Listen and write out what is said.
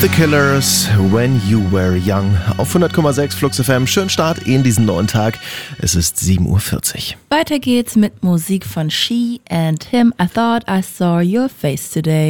The Killers, When You Were Young, auf 100,6 Flux FM. Schönen Start in diesen neuen Tag. Es ist 7:40 Uhr. Weiter geht's mit Musik von She and Him. I thought I saw your face today.